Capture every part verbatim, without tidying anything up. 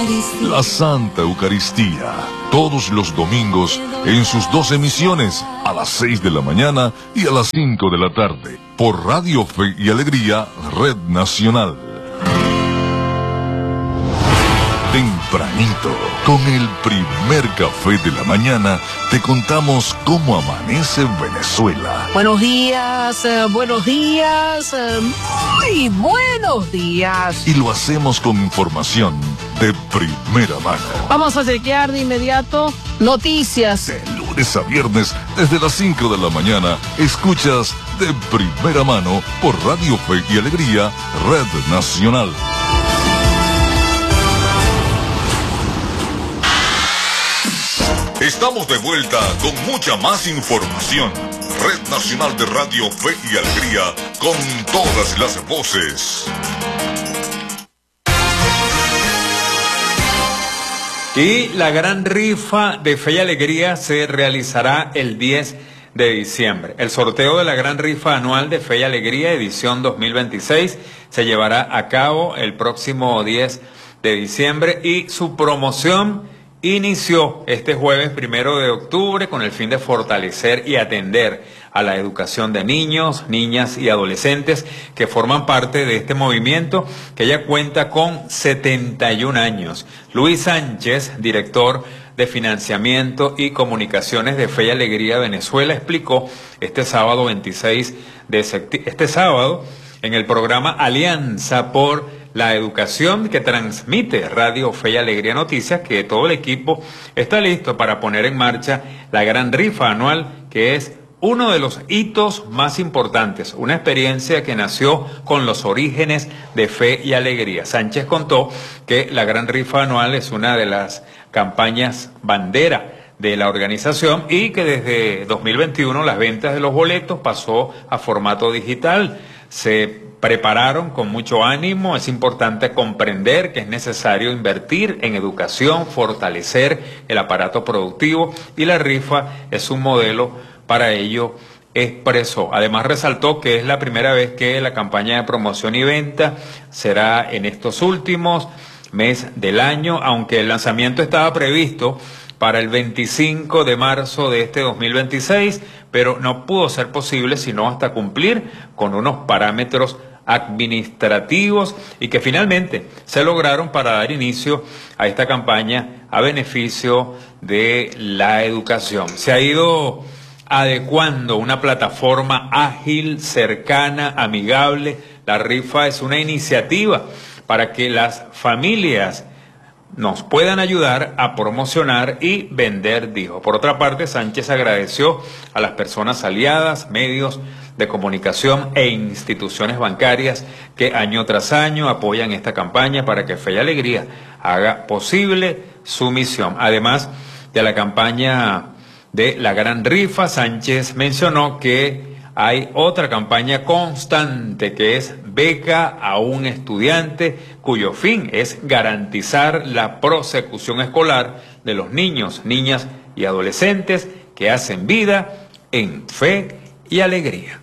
La Santa Eucaristía, todos los domingos en sus dos emisiones, a las seis de la mañana y a las cinco de la tarde, por Radio Fe y Alegría, Red Nacional. Tempranito, con el primer café de la mañana, te contamos cómo amanece Venezuela. Buenos días, eh, buenos días, eh, muy buenos días. Y lo hacemos con información de primera mano. Vamos a chequear de inmediato noticias. De lunes a viernes, desde las cinco de la mañana, escuchas de primera mano por Radio Fe y Alegría, Red Nacional. Estamos de vuelta con mucha más información. Red Nacional de Radio Fe y Alegría, con todas las voces. Y la gran rifa de Fe y Alegría se realizará el diez de diciembre. El sorteo de la gran rifa anual de Fe y Alegría, edición dos mil veintiséis, se llevará a cabo el próximo diez de diciembre y su promoción inició este jueves primero de octubre con el fin de fortalecer y atender a la educación de niños, niñas y adolescentes que forman parte de este movimiento, que ya cuenta con setenta y un años. Luis Sánchez, director de Financiamiento y Comunicaciones de Fe y Alegría Venezuela, explicó este sábado veintiséis de septiembre, este sábado en el programa Alianza por la Educación, que transmite Radio Fe y Alegría Noticias, que todo el equipo está listo para poner en marcha la gran rifa anual, que es uno de los hitos más importantes, una experiencia que nació con los orígenes de Fe y Alegría. Sánchez contó que la gran rifa anual es una de las campañas bandera de la organización y que desde dos mil veintiuno las ventas de los boletos pasó a formato digital. Se prepararon con mucho ánimo. Es importante comprender que es necesario invertir en educación, fortalecer el aparato productivo, y la rifa es un modelo para ello, expresó. Además resaltó que es la primera vez que la campaña de promoción y venta será en estos últimos meses del año, aunque el lanzamiento estaba previsto para el veinticinco de marzo de este dos mil veintiséis, pero no pudo ser posible sino hasta cumplir con unos parámetros administrativos y que finalmente se lograron para dar inicio a esta campaña a beneficio de la educación. Se ha ido adecuando una plataforma ágil, cercana, amigable. La rifa es una iniciativa para que las familias nos puedan ayudar a promocionar y vender, dijo. Por otra parte, Sánchez agradeció a las personas aliadas, medios de comunicación e instituciones bancarias que año tras año apoyan esta campaña para que Fe y Alegría haga posible su misión. Además de la campaña de la gran rifa, Sánchez mencionó que hay otra campaña constante que es Beca a un estudiante, cuyo fin es garantizar la prosecución escolar de los niños, niñas y adolescentes que hacen vida en Fe y Alegría.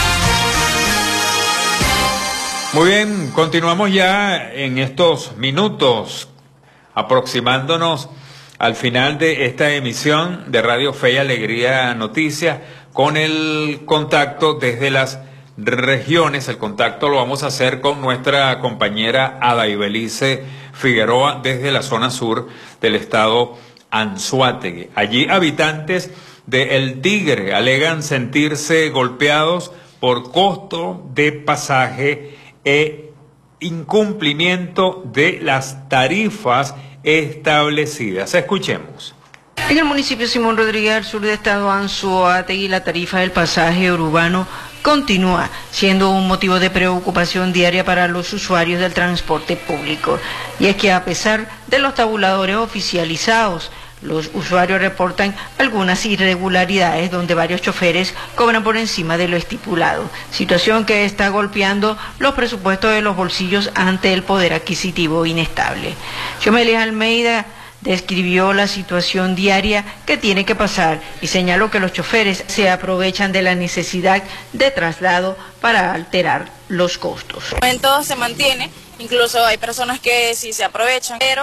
Muy bien, continuamos ya en estos minutos aproximándonos al final de esta emisión de Radio Fe y Alegría Noticias, con el contacto desde las regiones. El contacto lo vamos a hacer con nuestra compañera Adaibelice Figueroa desde la zona sur del estado Anzoátegui. Allí habitantes de El Tigre alegan sentirse golpeados por costo de pasaje e incumplimiento de las tarifas establecidas. Escuchemos. En el municipio Simón Rodríguez, al sur del estado Anzoátegui, la tarifa del pasaje urbano continúa siendo un motivo de preocupación diaria para los usuarios del transporte público. Y es que a pesar de los tabuladores oficializados, los usuarios reportan algunas irregularidades donde varios choferes cobran por encima de lo estipulado, situación que está golpeando los presupuestos de los bolsillos ante el poder adquisitivo inestable. Xomelis Almeida describió la situación diaria que tiene que pasar y señaló que los choferes se aprovechan de la necesidad de traslado para alterar los costos. En todo se mantiene, incluso hay personas que sí se aprovechan, pero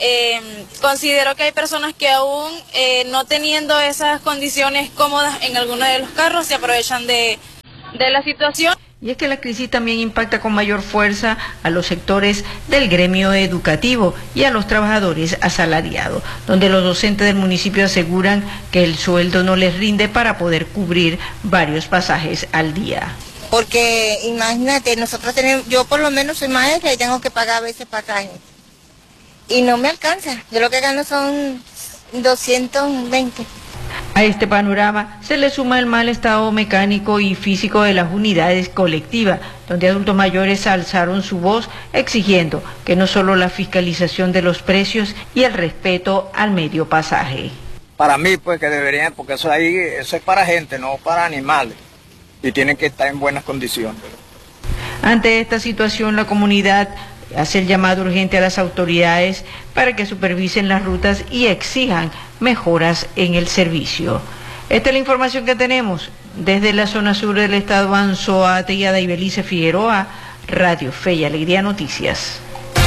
Eh, considero que hay personas que aún eh, no teniendo esas condiciones cómodas en algunos de los carros se aprovechan de, de la situación. Y es que la crisis también impacta con mayor fuerza a los sectores del gremio educativo y a los trabajadores asalariados, donde los docentes del municipio aseguran que el sueldo no les rinde para poder cubrir varios pasajes al día. Porque imagínate, nosotros tenemos, yo por lo menos soy maestra y tengo que pagar a veces pasajes. Y no me alcanza, yo lo que gano son doscientos veinte. A este panorama se le suma el mal estado mecánico y físico de las unidades colectivas, donde adultos mayores alzaron su voz exigiendo que no solo la fiscalización de los precios y el respeto al medio pasaje. Para mí, pues que deberían, porque eso ahí, eso es para gente, no para animales, y tienen que estar en buenas condiciones. Ante esta situación, la comunidad hace el llamado urgente a las autoridades para que supervisen las rutas y exijan mejoras en el servicio. Esta es la información que tenemos desde la zona sur del estado Anzoátegui y Belice Figueroa, Radio Fe y Alegría Noticias.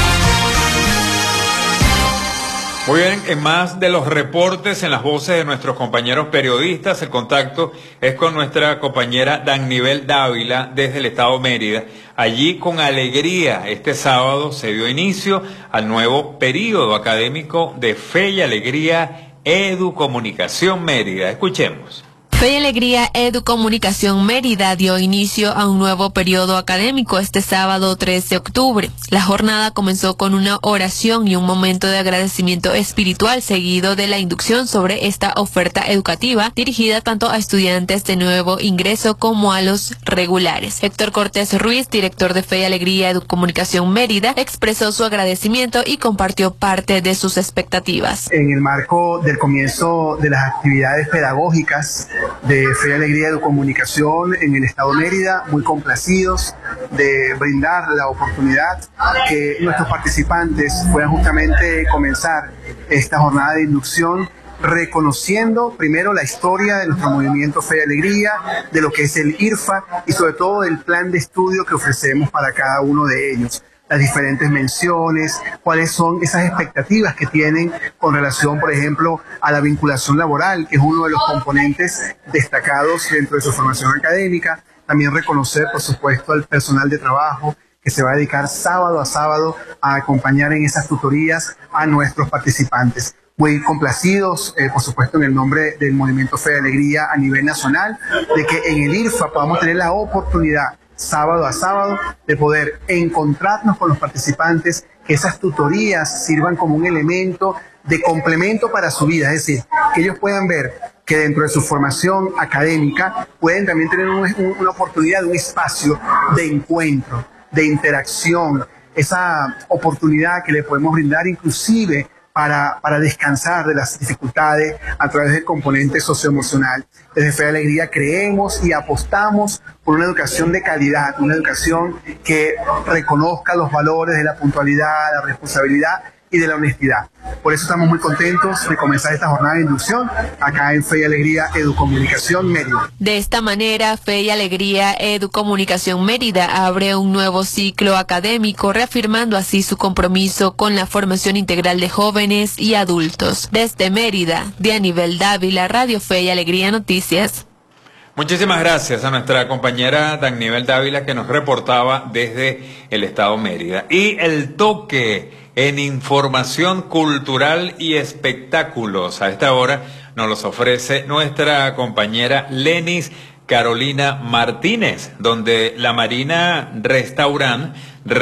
Muy bien, en más de los reportes en las voces de nuestros compañeros periodistas, el contacto es con nuestra compañera Danivel Dávila desde el estado Mérida. Allí, con alegría, este sábado se dio inicio al nuevo periodo académico de Fe y Alegría Educomunicación Mérida. Escuchemos. Fe y Alegría Educomunicación Mérida dio inicio a un nuevo periodo académico este sábado tres de octubre. La jornada comenzó con una oración y un momento de agradecimiento espiritual seguido de la inducción sobre esta oferta educativa dirigida tanto a estudiantes de nuevo ingreso como a los regulares. Héctor Cortés Ruiz, director de Fe y Alegría Educomunicación Mérida, expresó su agradecimiento y compartió parte de sus expectativas. En el marco del comienzo de las actividades pedagógicas de Fe y Alegría Educomunicación en el estado Mérida, muy complacidos de brindar la oportunidad que nuestros participantes puedan justamente comenzar esta jornada de inducción reconociendo primero la historia de nuestro movimiento Fe y Alegría, de lo que es el I R F A y sobre todo del plan de estudio que ofrecemos para cada uno de ellos. Las diferentes menciones, cuáles son esas expectativas que tienen con relación, por ejemplo, a la vinculación laboral, que es uno de los componentes destacados dentro de su formación académica. También reconocer, por supuesto, al personal de trabajo que se va a dedicar sábado a sábado a acompañar en esas tutorías a nuestros participantes. Muy complacidos, eh, por supuesto, en el nombre del Movimiento Fe y Alegría a nivel nacional, de que en el I R F A podamos tener la oportunidad sábado a sábado, de poder encontrarnos con los participantes, que esas tutorías sirvan como un elemento de complemento para su vida, es decir, que ellos puedan ver que dentro de su formación académica pueden también tener un, un, una oportunidad, un espacio de encuentro, de interacción, esa oportunidad que le podemos brindar inclusive Para, para descansar de las dificultades a través del componente socioemocional. Desde Fe y Alegría creemos y apostamos por una educación de calidad, una educación que reconozca los valores de la puntualidad, la responsabilidad y de la honestidad. Por eso estamos muy contentos de comenzar esta jornada de inducción acá en Fe y Alegría Educomunicación Mérida. De esta manera, Fe y Alegría Educomunicación Mérida abre un nuevo ciclo académico, reafirmando así su compromiso con la formación integral de jóvenes y adultos. Desde Mérida, Danivel Dávila, Radio Fe y Alegría Noticias. Muchísimas gracias a nuestra compañera Danivel Dávila que nos reportaba desde el estado Mérida. Y el toque en información cultural y espectáculos. A esta hora nos los ofrece nuestra compañera Lenis Carolina Martínez, donde la Marina Restaurant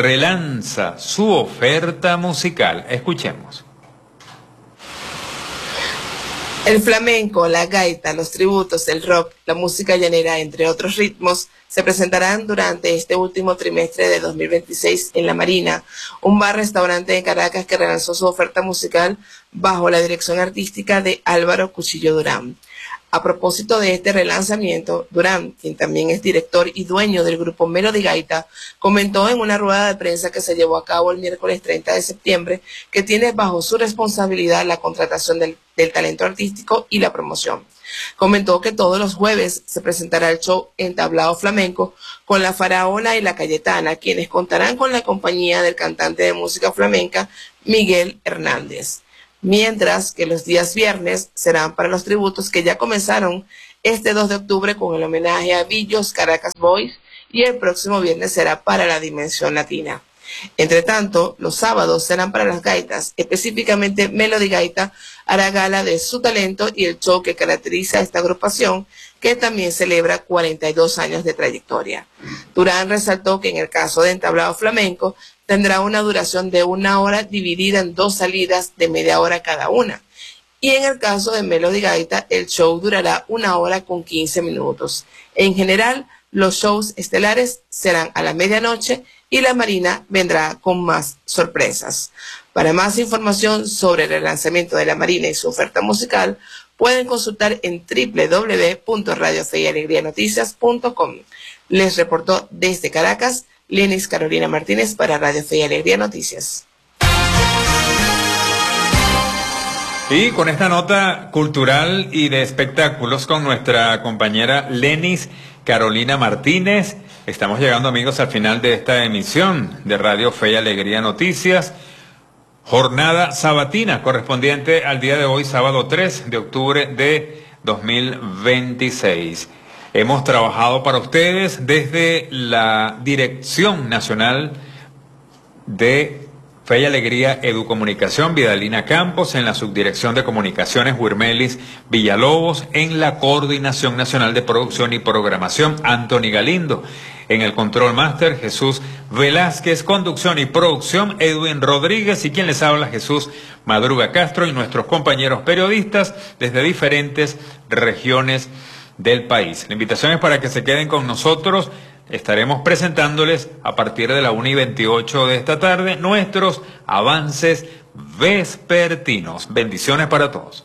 relanza su oferta musical. Escuchemos. El flamenco, la gaita, los tributos, el rock, la música llanera, entre otros ritmos, se presentarán durante este último trimestre de dos mil veintiséis en La Marina, un bar-restaurante de Caracas que relanzó su oferta musical bajo la dirección artística de Álvaro Cuchillo Durán. A propósito de este relanzamiento, Durán, quien también es director y dueño del grupo Melody Gaita, comentó en una rueda de prensa que se llevó a cabo el miércoles treinta de septiembre que tiene bajo su responsabilidad la contratación del, del talento artístico y la promoción. Comentó que todos los jueves se presentará el show Entablado Flamenco con la Faraona y la Cayetana, quienes contarán con la compañía del cantante de música flamenca Miguel Hernández. Mientras que los días viernes serán para los tributos que ya comenzaron este dos de octubre con el homenaje a Villos Caracas Boys y el próximo viernes será para la Dimensión Latina. Entre tanto, los sábados serán para las gaitas, específicamente Melody Gaita hará gala de su talento y el show que caracteriza a esta agrupación, que también celebra cuarenta y dos años de trayectoria. Durán resaltó que en el caso de Entablado Flamenco tendrá una duración de una hora dividida en dos salidas de media hora cada una. Y en el caso de Melody Gaita, el show durará una hora con quince minutos. En general, los shows estelares serán a la medianoche y la Marina vendrá con más sorpresas. Para más información sobre el relanzamiento de la Marina y su oferta musical, pueden consultar en doble u doble u doble u punto radio fe y alegría noticias punto com. Les reportó desde Caracas, Lenis Carolina Martínez para Radio Fe y Alegría Noticias. Y con esta nota cultural y de espectáculos con nuestra compañera Lenis Carolina Martínez, estamos llegando, amigos, al final de esta emisión de Radio Fe y Alegría Noticias. Jornada sabatina correspondiente al día de hoy, sábado tres de octubre de dos mil veintiséis. Hemos trabajado para ustedes desde la Dirección Nacional de Fe y Alegría Educomunicación, Vidalina Campos, en la Subdirección de Comunicaciones, Huirmelis Villalobos, en la Coordinación Nacional de Producción y Programación, Anthony Galindo, en el Control Master, Jesús Velázquez, conducción y producción, Edwin Rodríguez, y quien les habla, Jesús Madruga Castro, y nuestros compañeros periodistas desde diferentes regiones del país. La invitación es para que se queden con nosotros. Estaremos presentándoles a partir de la una y veintiocho de esta tarde nuestros avances vespertinos. Bendiciones para todos.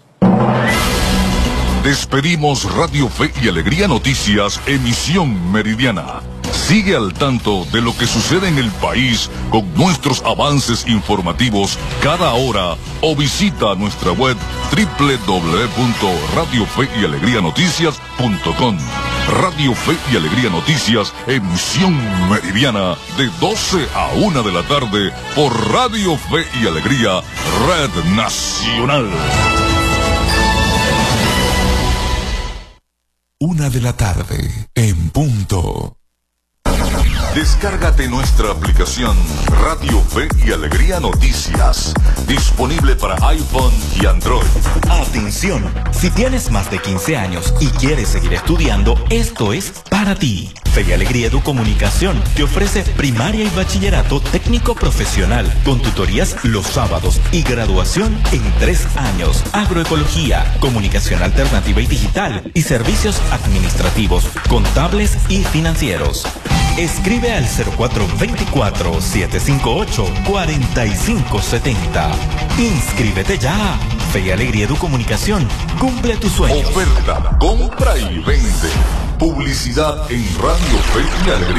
Despedimos Radio Fe y Alegría Noticias, emisión meridiana. Sigue al tanto de lo que sucede en el país con nuestros avances informativos cada hora o visita nuestra web doble u doble u doble u punto radio fe y alegría noticias punto com. Radio Fe y Alegría Noticias, emisión meridiana de doce a una de la tarde por Radio Fe y Alegría, Red Nacional. Una de la tarde, en punto. Descárgate nuestra aplicación Radio Fe y Alegría Noticias, disponible para iPhone y Android. Atención, si tienes más de quince años y quieres seguir estudiando, esto es para ti. Fe y Alegría Educomunicación te ofrece primaria y bachillerato técnico profesional con tutorías los sábados y graduación en tres años. Agroecología, comunicación alternativa y digital y servicios administrativos, contables y financieros. Escribe al cero cuatro dos cuatro, siete cinco ocho, cuatro cinco siete cero. Inscríbete ya. Fe y Alegría Educomunicación. Cumple tus sueños. Oferta, compra y vende. Publicidad en Radio Fe y Alegría.